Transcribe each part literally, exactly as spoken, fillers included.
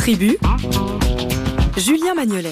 Tribu, Julien Magnolet.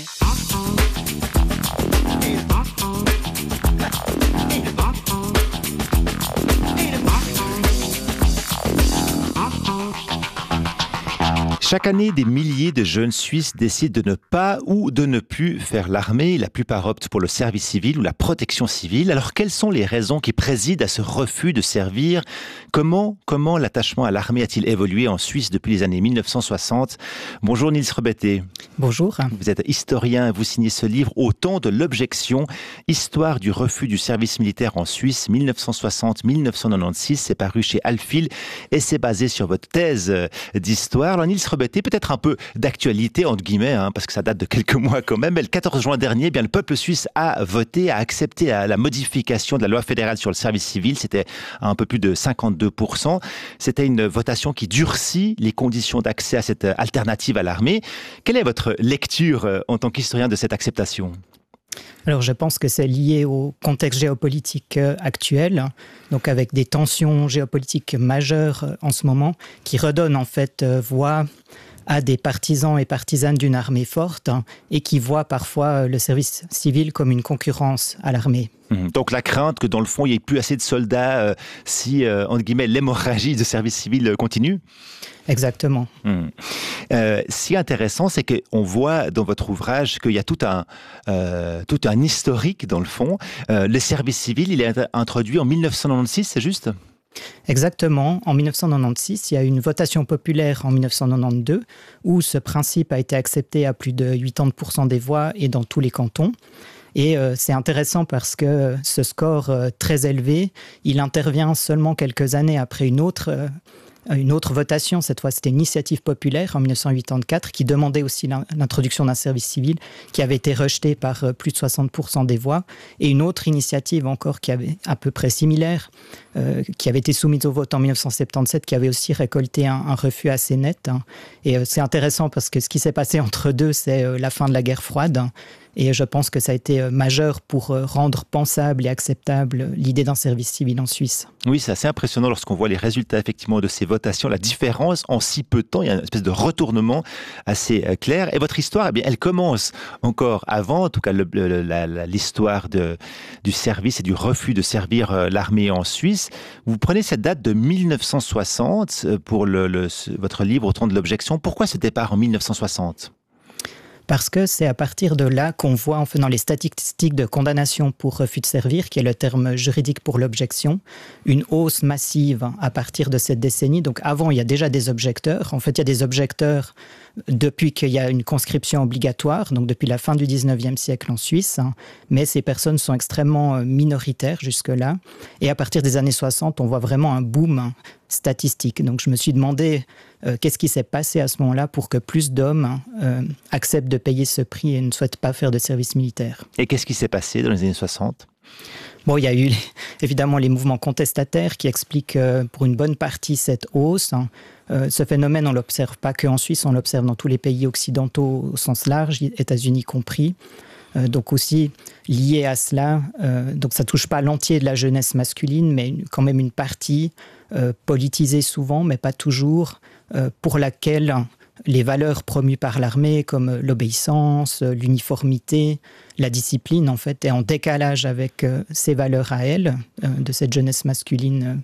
Chaque année, des milliers de jeunes Suisses décident de ne pas ou de ne plus faire l'armée. La plupart optent pour le service civil ou la protection civile. Alors, quelles sont les raisons qui président à ce refus de servir ? Comment, comment l'attachement à l'armée a-t-il évolué en Suisse depuis les années mille neuf cent soixante ? Bonjour Nils Rebetté. Bonjour. Vous êtes historien, vous signez ce livre « Au temps de l'objection, histoire du refus du service militaire en Suisse, mille neuf cent soixante à mille neuf cent quatre-vingt-seize ». C'est paru chez Alphil et c'est basé sur votre thèse d'histoire. Alors Nils Rebetté, peut-être un peu d'actualité, entre guillemets, hein, parce que ça date de quelques mois quand même. Mais le quatorze juin dernier, eh bien, le peuple suisse a voté, a accepté la, la modification de la loi fédérale sur le service civil. C'était à un peu plus de cinquante-deux pour cent. C'était une votation qui durcit les conditions d'accès à cette alternative à l'armée. Quelle est votre lecture euh, en tant qu'historien de cette acceptation ? Alors je pense que c'est lié au contexte géopolitique actuel, donc avec des tensions géopolitiques majeures en ce moment, qui redonnent en fait voix à des partisans et partisanes d'une armée forte et qui voient parfois le service civil comme une concurrence à l'armée. Donc la crainte que dans le fond, il n'y ait plus assez de soldats euh, si, euh, entre guillemets, l'hémorragie du service civil continue ? Exactement. Hum. Euh, si intéressant, c'est qu'on voit dans votre ouvrage qu'il y a tout un, euh, tout un historique dans le fond. Euh, le service civil, il est introduit en mille neuf cent quatre-vingt-seize, c'est juste ? Exactement. En mille neuf cent quatre-vingt-seize, il y a eu une votation populaire en mille neuf cent quatre-vingt-douze où ce principe a été accepté à plus de quatre-vingts pour cent des voix et dans tous les cantons. Et euh, c'est intéressant parce que ce score euh, très élevé, il intervient seulement quelques années après une autre, euh, une autre votation. Cette fois, c'était une initiative populaire en mille neuf cent quatre-vingt-quatorze qui demandait aussi l'introduction d'un service civil qui avait été rejetée par euh, plus de soixante pour cent des voix. Et une autre initiative encore qui avait à peu près similaire, euh, qui avait été soumise au vote en mille neuf cent soixante-dix-sept, qui avait aussi récolté un, un refus assez net. Hein. Et euh, c'est intéressant parce que ce qui s'est passé entre deux, c'est euh, la fin de la guerre froide. Hein. Et je pense que ça a été majeur pour rendre pensable et acceptable l'idée d'un service civil en Suisse. Oui, c'est assez impressionnant lorsqu'on voit les résultats effectivement de ces votations, la différence en si peu de temps. Il y a une espèce de retournement assez clair. Et votre histoire, eh bien, elle commence encore avant, en tout cas le, le, la, la, l'histoire de, du service et du refus de servir l'armée en Suisse. Vous prenez cette date de mille neuf cent soixante pour le, le, votre livre « Au temps de l'objection ». Pourquoi ce départ en mille neuf cent soixante ? Parce que c'est à partir de là qu'on voit, en fait, dans les statistiques de condamnation pour refus de servir, qui est le terme juridique pour l'objection, une hausse massive à partir de cette décennie. Donc avant, il y a déjà des objecteurs. En fait, il y a des objecteurs depuis qu'il y a une conscription obligatoire, donc depuis la fin du dix-neuvième siècle en Suisse. Mais ces personnes sont extrêmement minoritaires jusque-là. Et à partir des années soixante, on voit vraiment un boom statistique. Donc je me suis demandé euh, qu'est-ce qui s'est passé à ce moment-là pour que plus d'hommes euh, acceptent de payer ce prix et ne souhaitent pas faire de service militaire. Et qu'est-ce qui s'est passé dans les années soixante ? Bon, il y a eu évidemment les mouvements contestataires qui expliquent euh, pour une bonne partie cette hausse. Euh, ce phénomène, on ne l'observe pas qu'en Suisse, on l'observe dans tous les pays occidentaux au sens large, États-Unis compris. Euh, donc aussi lié à cela, euh, donc ça ne touche pas l'entier de la jeunesse masculine, mais une, quand même une partie euh, politisée souvent, mais pas toujours, euh, pour laquelle les valeurs promues par l'armée, comme l'obéissance, l'uniformité, la discipline, en fait, est en décalage avec euh, ces valeurs à elle, euh, de cette jeunesse masculine.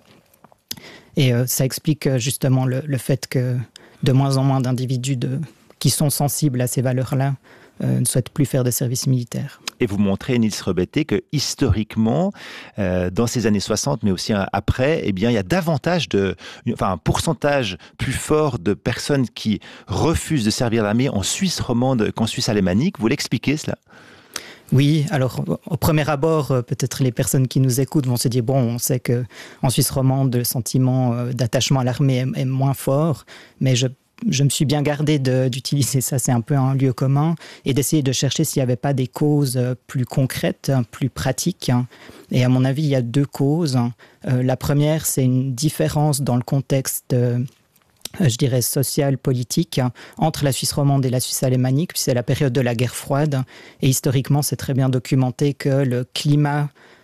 Et euh, ça explique justement le, le fait que de moins en moins d'individus de, qui sont sensibles à ces valeurs-là euh, ne souhaitent plus faire de service militaire. Et vous montrez, Nils Rebetté, que historiquement, euh, dans ces années soixante, mais aussi après, eh bien, il y a davantage de, enfin, un pourcentage plus fort de personnes qui refusent de servir l'armée en Suisse romande qu'en Suisse alémanique. Vous l'expliquez, cela ? Oui, alors au premier abord, peut-être les personnes qui nous écoutent vont se dire, bon, on sait qu'en Suisse romande, le sentiment d'attachement à l'armée est, est moins fort, mais je Je me suis bien gardé de, d'utiliser ça, c'est un peu un lieu commun, et d'essayer de chercher s'il n'y avait pas des causes plus concrètes, plus pratiques. Et à mon avis, il y a deux causes. Euh, la première, c'est une différence dans le contexte, euh, je dirais, social, politique, entre la Suisse romande et la Suisse alémanique, puis c'est la période de la guerre froide. Et historiquement, c'est très bien documenté que le climat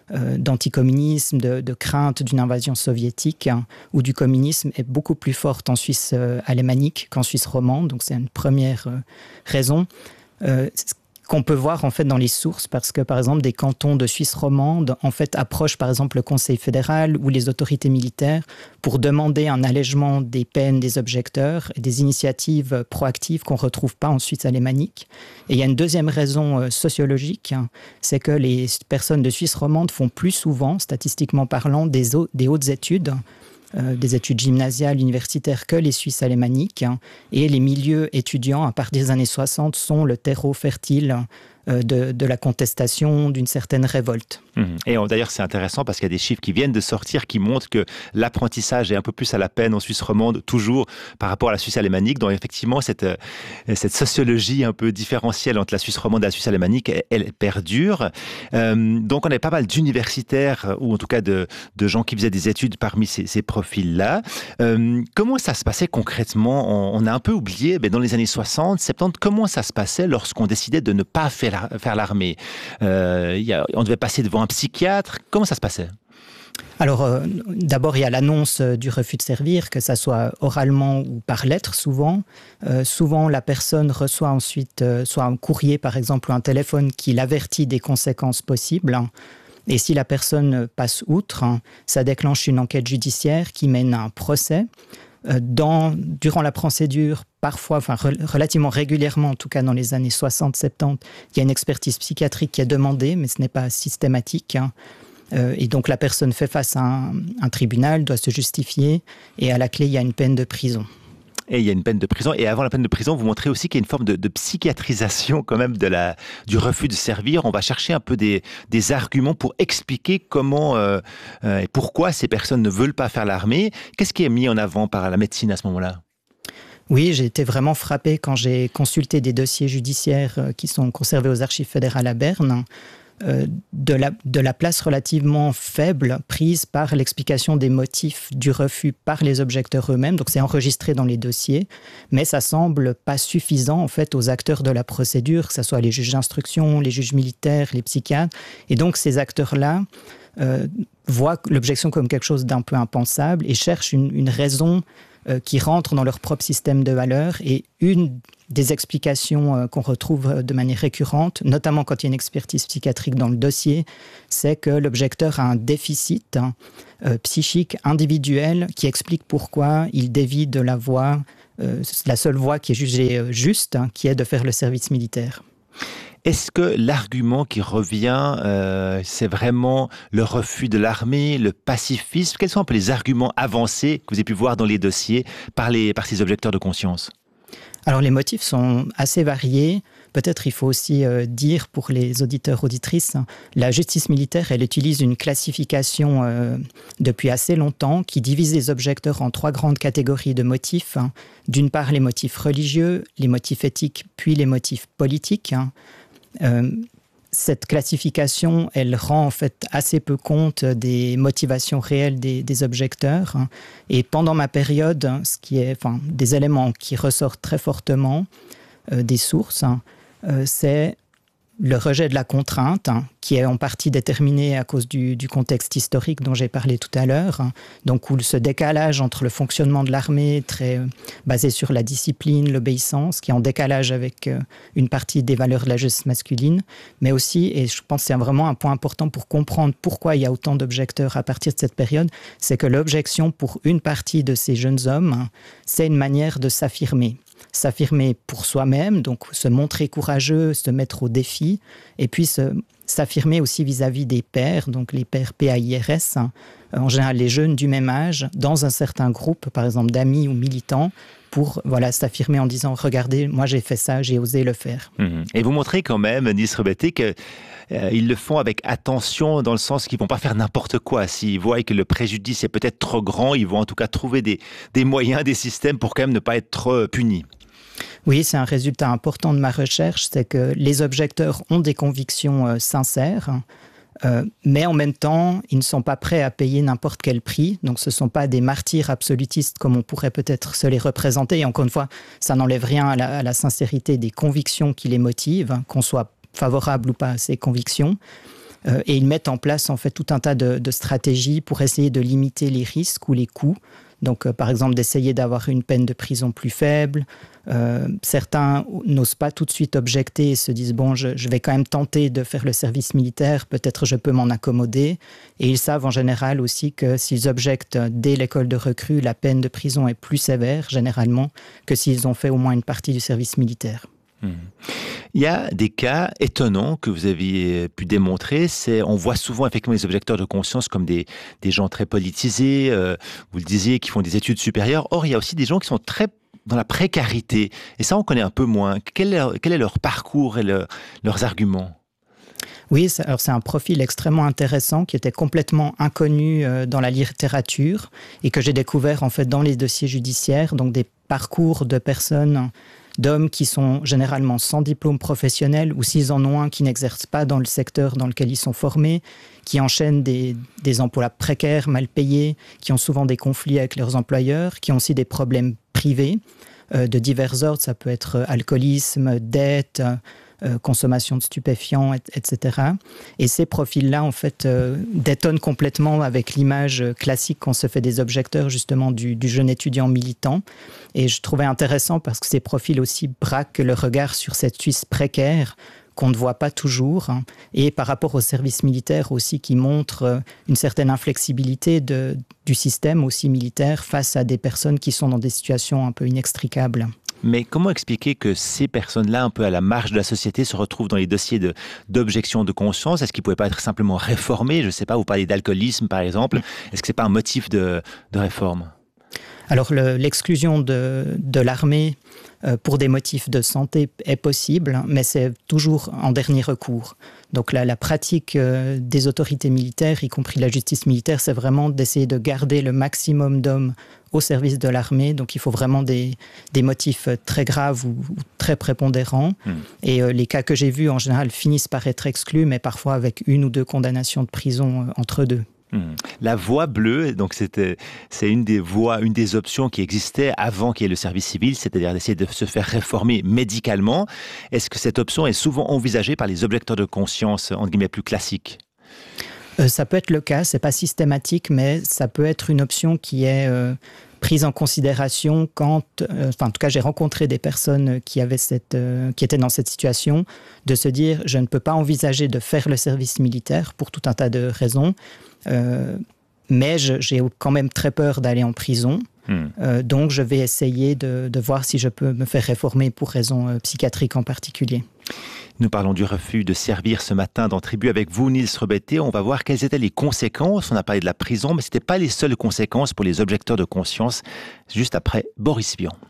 euh, d'anticommunisme, de, de crainte d'une invasion soviétique, hein, ou du communisme est beaucoup plus forte en Suisse euh, alémanique qu'en Suisse romande. Donc c'est une première euh, raison. Euh, qu'on peut voir en fait dans les sources, parce que par exemple des cantons de Suisse romande en fait approchent par exemple le Conseil fédéral ou les autorités militaires pour demander un allègement des peines des objecteurs et des initiatives proactives qu'on ne retrouve pas en Suisse alémanique. Et il y a une deuxième raison euh, sociologique, hein, c'est que les personnes de Suisse romande font plus souvent, statistiquement parlant, des, au- des hautes études, Euh, des études gymnasiales, universitaires que les Suisses alémaniques. Hein, et les milieux étudiants, à partir des années soixante, sont le terreau fertile euh, de, de la contestation, d'une certaine révolte. Mmh. Et on, d'ailleurs, c'est intéressant parce qu'il y a des chiffres qui viennent de sortir qui montrent que l'apprentissage est un peu plus à la peine en Suisse romande, toujours par rapport à la Suisse alémanique. Donc, effectivement, cette, euh, cette sociologie un peu différentielle entre la Suisse romande et la Suisse alémanique, elle, elle perdure. Euh, donc, on avait pas mal d'universitaires, ou en tout cas de, de gens qui faisaient des études parmi ces, ces profils-là. Euh, comment ça se passait concrètement? on, on a un peu oublié, mais dans les années soixante, soixante-dix, comment ça se passait lorsqu'on décidait de ne pas faire, faire l'armée? euh, y a, On devait passer devant un psychiatre. Comment ça se passait? Alors, euh, d'abord, il y a l'annonce euh, du refus de servir, que ça soit oralement ou par lettre, souvent. Euh, souvent, la personne reçoit ensuite euh, soit un courrier, par exemple, ou un téléphone qui l'avertit des conséquences possibles. Et si la personne passe outre, hein, ça déclenche une enquête judiciaire qui mène à un procès. Euh, dans, durant la procédure, parfois, enfin re, relativement régulièrement, en tout cas dans les années soixante soixante-dix, il y a une expertise psychiatrique qui est demandée, mais ce n'est pas systématique. Hein. Euh, et donc la personne fait face à un, un tribunal, doit se justifier, et à la clé, il y a une peine de prison. Et il y a une peine de prison. Et avant la peine de prison, vous montrez aussi qu'il y a une forme de, de psychiatrisation quand même de la, du refus de servir. On va chercher un peu des, des arguments pour expliquer comment euh, euh, et pourquoi ces personnes ne veulent pas faire l'armée. Qu'est-ce qui est mis en avant par la médecine à ce moment-là? Oui, j'ai été vraiment frappée quand j'ai consulté des dossiers judiciaires qui sont conservés aux archives fédérales à Berne, euh, de, la, de la place relativement faible prise par l'explication des motifs du refus par les objecteurs eux-mêmes. Donc c'est enregistré dans les dossiers, mais ça semble pas suffisant en fait aux acteurs de la procédure, que ce soit les juges d'instruction, les juges militaires, les psychiatres. Et donc ces acteurs-là euh, voient l'objection comme quelque chose d'un peu impensable et cherchent une, une raison euh, qui rentre dans leur propre système de valeurs. Et une des explications euh, qu'on retrouve de manière récurrente, notamment quand il y a une expertise psychiatrique dans le dossier, c'est que l'objecteur a un déficit hein, euh, psychique individuel qui explique pourquoi il dévie de la voie, euh, la seule voie qui est jugée euh, juste, hein, qui est de faire le service militaire. Est-ce que l'argument qui revient, euh, c'est vraiment le refus de l'armée, le pacifisme? Quels sont un peu les arguments avancés que vous avez pu voir dans les dossiers par, les, par ces objecteurs de conscience? Alors les motifs sont assez variés. Peut-être il faut aussi euh, dire pour les auditeurs, auditrices, hein, la justice militaire, elle utilise une classification euh, depuis assez longtemps qui divise les objecteurs en trois grandes catégories de motifs. Hein. D'une part, les motifs religieux, les motifs éthiques, puis les motifs politiques. Hein. Euh, cette classification, elle rend en fait assez peu compte des motivations réelles des, des objecteurs. Hein. Et pendant ma période, ce qui est, enfin, des éléments qui ressortent très fortement euh, des sources, hein, euh, c'est le rejet de la contrainte, hein, qui est en partie déterminé à cause du, du contexte historique dont j'ai parlé tout à l'heure, hein, donc où ce décalage entre le fonctionnement de l'armée, très euh, basé sur la discipline, l'obéissance, qui est en décalage avec euh, une partie des valeurs de la justice masculine, mais aussi, et je pense que c'est vraiment un point important pour comprendre pourquoi il y a autant d'objecteurs à partir de cette période, c'est que l'objection pour une partie de ces jeunes hommes, hein, c'est une manière de s'affirmer. S'affirmer pour soi-même, donc se montrer courageux, se mettre au défi, et puis se, s'affirmer aussi vis-à-vis des pairs, donc les pairs P A I R S, hein, en général les jeunes du même âge, dans un certain groupe, par exemple d'amis ou militants, pour voilà, s'affirmer en disant « Regardez, moi j'ai fait ça, j'ai osé le faire. Mmh. » Et vous montrez quand même, Nils Rebetté, que Euh, ils le font avec attention dans le sens qu'ils ne vont pas faire n'importe quoi. S'ils voient que le préjudice est peut-être trop grand, ils vont en tout cas trouver des, des moyens, des systèmes pour quand même ne pas être trop punis. Oui, c'est un résultat important de ma recherche, c'est que les objecteurs ont des convictions euh, sincères, euh, mais en même temps, ils ne sont pas prêts à payer n'importe quel prix. Donc ce ne sont pas des martyrs absolutistes comme on pourrait peut-être se les représenter. Et encore une fois, ça n'enlève rien à la, à la sincérité des convictions qui les motivent, hein, qu'on soit favorable ou pas à ces convictions. Euh, et ils mettent en place en fait tout un tas de, de stratégies pour essayer de limiter les risques ou les coûts. Donc, euh, par exemple, d'essayer d'avoir une peine de prison plus faible. Euh, certains n'osent pas tout de suite objecter et se disent « bon, je, je vais quand même tenter de faire le service militaire, peut-être je peux m'en accommoder ». Et ils savent en général aussi que s'ils objectent dès l'école de recrue, la peine de prison est plus sévère, généralement, que s'ils ont fait au moins une partie du service militaire. Mmh. Il y a des cas étonnants que vous aviez pu démontrer. C'est, on voit souvent effectivement les objecteurs de conscience comme des, des gens très politisés, euh, vous le disiez, qui font des études supérieures. Or, il y a aussi des gens qui sont très dans la précarité. Et ça, on connaît un peu moins. Quel est, quel est leur parcours et leur, leurs arguments ? Oui, alors c'est un profil extrêmement intéressant qui était complètement inconnu dans la littérature et que j'ai découvert en fait dans les dossiers judiciaires, donc des parcours de personnes, d'hommes qui sont généralement sans diplôme professionnel ou s'ils en ont un qui n'exercent pas dans le secteur dans lequel ils sont formés, qui enchaînent des, des emplois précaires, mal payés, qui ont souvent des conflits avec leurs employeurs, qui ont aussi des problèmes privés euh, de divers ordres. Ça peut être alcoolisme, dette, euh, consommation de stupéfiants, et, etc. Et ces profils-là, en fait, euh, détonnent complètement avec l'image classique qu'on se fait des objecteurs, justement, du, du jeune étudiant militant. Et je trouvais intéressant parce que ces profils aussi braquent le regard sur cette Suisse précaire qu'on ne voit pas toujours, hein, et par rapport au service militaire aussi qui montre une certaine inflexibilité de, du système aussi militaire face à des personnes qui sont dans des situations un peu inextricables. Mais comment expliquer que ces personnes-là, un peu à la marge de la société, se retrouvent dans les dossiers de, d'objection de conscience ? Est-ce qu'ils ne pouvaient pas être simplement réformés ? Je ne sais pas, vous parlez d'alcoolisme par exemple. Est-ce que ce n'est pas un motif de, de réforme ? Alors le, l'exclusion de, de l'armée euh, pour des motifs de santé est possible, mais c'est toujours en dernier recours. Donc la, la pratique euh, des autorités militaires, y compris la justice militaire, c'est vraiment d'essayer de garder le maximum d'hommes au service de l'armée. Donc il faut vraiment des, des motifs très graves ou, ou très prépondérants. Mmh. Et euh, les cas que j'ai vus en général finissent par être exclus, mais parfois avec une ou deux condamnations de prison euh, entre deux. La voie bleue, donc c'était, c'est une des voies, une des options qui existait avant qu'il y ait le service civil, c'est-à-dire d'essayer de se faire réformer médicalement. Est-ce que cette option est souvent envisagée par les objecteurs de conscience, entre guillemets, plus classiques ? euh, Ça peut être le cas, c'est pas systématique, mais ça peut être une option qui est euh, prise en considération quand, euh, enfin en tout cas j'ai rencontré des personnes qui avaient cette, euh, qui étaient dans cette situation, de se dire je ne peux pas envisager de faire le service militaire pour tout un tas de raisons. Euh, mais je, j'ai quand même très peur d'aller en prison. Mmh. Euh, donc, je vais essayer de, de voir si je peux me faire réformer pour raisons euh, psychiatriques en particulier. Nous parlons du refus de servir ce matin dans Tribu avec vous, Niels Rebetté. On va voir quelles étaient les conséquences. On a parlé de la prison, mais ce n'étaient pas les seules conséquences pour les objecteurs de conscience. Juste après Boris Vian.